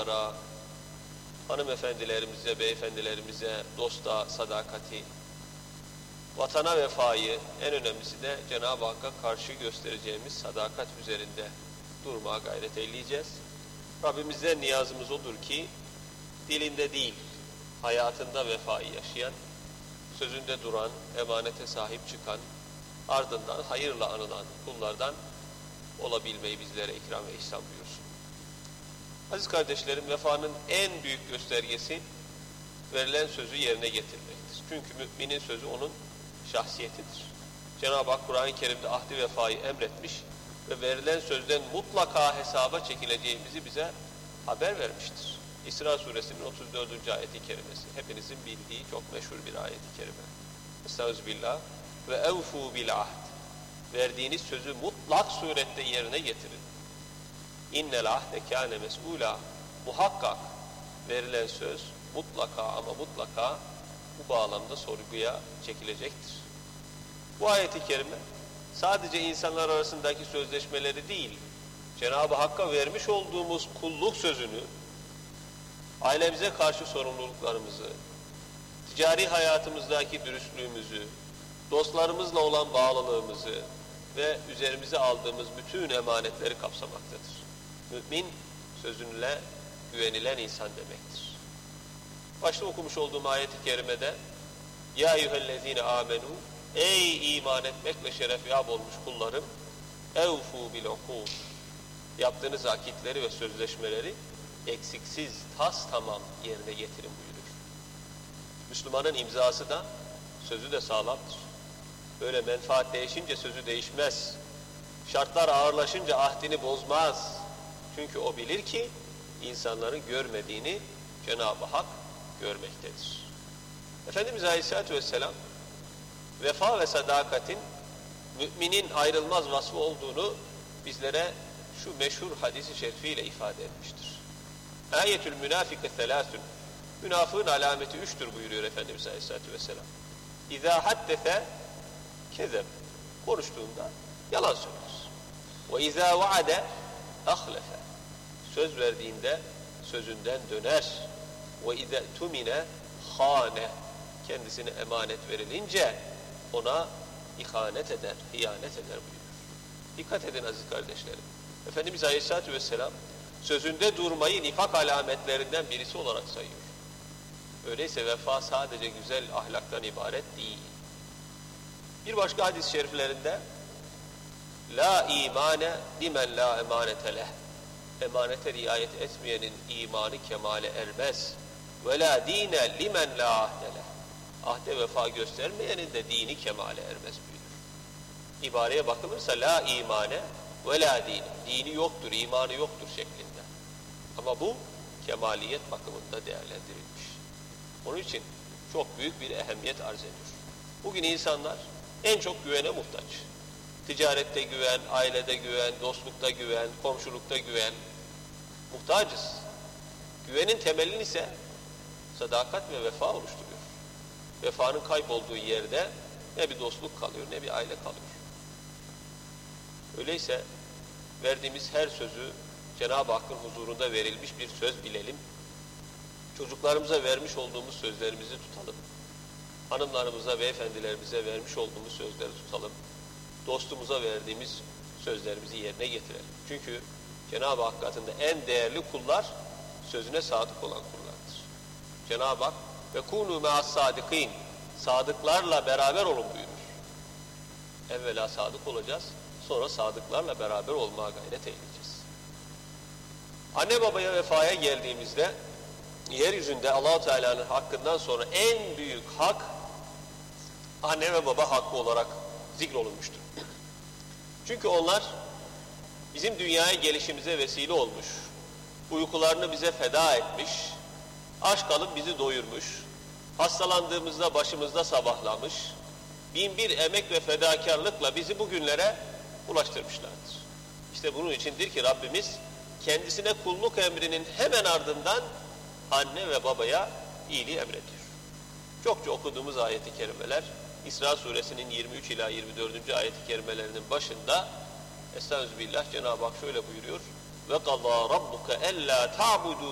hanımlara, hanımefendilerimize, beyefendilerimize dosta sadakati, vatana vefayı, en önemlisi de Cenab-ı Hakk'a karşı göstereceğimiz sadakat üzerinde durmaya gayret eyleyeceğiz. Rabbimizden niyazımız odur ki dilinde değil, hayatında vefayı yaşayan, sözünde duran, emanete sahip çıkan, ardından hayırla anılan kullardan olabilmeyi bizlere ikram ve ihsan buyursun. Aziz kardeşlerim, vefanın en büyük göstergesi verilen sözü yerine getirmektir. Çünkü müminin sözü onun şahsiyetidir. Cenab-ı Hak Kur'an-ı Kerim'de ahdi vefayı emretmiş ve verilen sözden mutlaka hesaba çekileceğimizi bize haber vermiştir. İsra suresinin 34. ayeti kerimesi. Hepinizin bildiği çok meşhur bir ayeti kerime. Estağfirullah. Ve evfu bil ahd. Verdiğiniz sözü mutlak surette yerine getirin. İnnel ahde kâne mes'ûlâ. Muhakkak verilen söz mutlaka ama mutlaka bu bağlamda sorguya çekilecektir. Bu ayeti kerime sadece insanlar arasındaki sözleşmeleri değil, Cenab-ı Hakk'a vermiş olduğumuz kulluk sözünü, ailemize karşı sorumluluklarımızı, ticari hayatımızdaki dürüstlüğümüzü, dostlarımızla olan bağlılığımızı ve üzerimize aldığımız bütün emanetleri kapsamaktadır. Mümin, sözünle güvenilen insan demektir. Başta okumuş olduğum ayet-i kerimede Ya eyyühellezine amenu, ey iman etmekle şeref yap olmuş kullarım, evfu bil ukûd, yaptığınız akitleri ve sözleşmeleri eksiksiz, tas tamam yerine getirin buyurur. Müslümanın imzası da, sözü de sağlamdır. Böyle menfaat değişince sözü değişmez. Şartlar ağırlaşınca ahdini bozmaz. Çünkü o bilir ki insanların görmediğini Cenab-ı Hak görmektedir. Efendimiz Aleyhisselatü Vesselam vefa ve sadakatin müminin ayrılmaz vasfı olduğunu bizlere şu meşhur hadis-i şerifiyle ifade etmiştir. Ayetül münafike selâsün, münafığın alameti üçtür buyuruyor Efendimiz Aleyhisselatü Vesselam. İzâ haddese kezeb, konuştuğunda yalan söyler. Ve izâ vaade ahlefe, söz verdiğinde sözünden döner. Ve izâ tumine hâne, kendisine emanet verilince ona ihanet eder, hıyanet eder buyuruyor. Dikkat edin aziz kardeşlerim. Efendimiz Aleyhisselatü Vesselam sözünde durmayı nifak alametlerinden birisi olarak sayıyor. Öyleyse vefa sadece güzel ahlaktan ibaret değil. Bir başka hadis-i şeriflerinde La imane limen la emanete leh, emanete riayet etmeyenin imanı kemale ermez. Ve la dine limen la ahde leh, ahde vefa göstermeyenin de dini kemale ermez buyurur. İbareye bakılırsa la imane ve la dine, dini yoktur, imanı yoktur şeklinde. Ama bu kemaliyet bakımında değerlendirilmiş. Onun için çok büyük bir ehemmiyet arz ediyor. Bugün insanlar en çok güvene muhtaç. Ticarette güven, ailede güven, dostlukta güven, komşulukta güven. Muhtacız. Güvenin temelini ise sadakat ve vefa oluşturuyor. Vefanın kaybolduğu yerde ne bir dostluk kalıyor, ne bir aile kalıyor. Öyleyse verdiğimiz her sözü Cenab-ı Hakk'ın huzurunda verilmiş bir söz bilelim. Çocuklarımıza vermiş olduğumuz sözlerimizi tutalım. Hanımlarımıza, beyefendilerimize vermiş olduğumuz sözleri tutalım. Dostumuza verdiğimiz sözlerimizi yerine getirelim. Çünkü Cenab-ı Hak katında en değerli kullar sözüne sadık olan kullardır. Cenab-ı Hak ve kûnû me'as-sâdikîn, sadıklarla beraber olun buyurur. Evvela sadık olacağız, sonra sadıklarla beraber olmaya gayret eyleyeceğiz. Anne babaya vefaya geldiğimizde yeryüzünde Allah-u Teala'nın hakkından sonra en büyük hak anne ve baba hakkı olarak zikrolunmuştur. Çünkü onlar bizim dünyaya gelişimize vesile olmuş, uykularını bize feda etmiş, aç kalıp bizi doyurmuş, hastalandığımızda başımızda sabahlamış, bin bir emek ve fedakarlıkla bizi bugünlere ulaştırmışlardır. İşte bunun içindir ki Rabbimiz kendisine kulluk emrinin hemen ardından anne ve babaya iyiliği emrediyor. Çokça okuduğumuz ayet-i kerimeler, İsra suresinin 23 ila 24. ayet-i kerimelerinin başında Estağfirullah Cenab-ı Hak şöyle buyuruyor: Ve qadâ rabbuke ellâ ta'budu